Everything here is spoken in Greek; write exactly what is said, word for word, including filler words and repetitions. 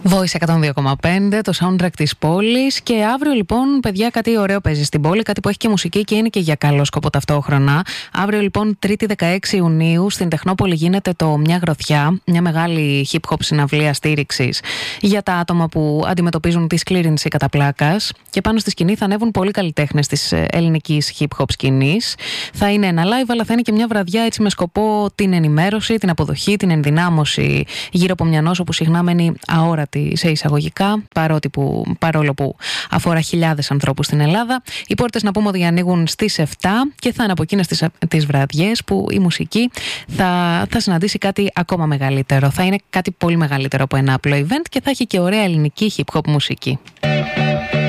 Voice εκατόν δύο κόμμα πέντε, το soundtrack της πόλης. Και αύριο λοιπόν, παιδιά, κάτι ωραίο παίζει στην πόλη, κάτι που έχει και μουσική και είναι και για καλό σκοπό ταυτόχρονα. Αύριο λοιπόν, Τρίτη δεκαέξι Ιουνίου, στην Τεχνόπολη γίνεται το Μια Γροθιά, μια μεγάλη hip-hop συναυλία στήριξης για τα άτομα που αντιμετωπίζουν τη σκλήρινση κατά πλάκας. Και πάνω στη σκηνή θα ανέβουν πολλοί καλλιτέχνες της ελληνικής hip-hop σκηνής. Θα είναι ένα live, αλλά θα είναι και μια βραδιά έτσι με σκοπό την ενημέρωση, την αποδοχή, την ενδυνάμωση γύρω από μια νόσο που συχνά μένει αόρατη σε εισαγωγικά, παρότι που, παρόλο που αφορά χιλιάδες ανθρώπους στην Ελλάδα. Οι πόρτες, να πούμε, ότι ανοίγουν στις επτά και θα είναι από εκείνες τις, τις βραδιές που η μουσική θα, θα συναντήσει κάτι ακόμα μεγαλύτερο. Θα είναι κάτι πολύ μεγαλύτερο από ένα απλό event και θα έχει και ωραία ελληνική hip-hop μουσική.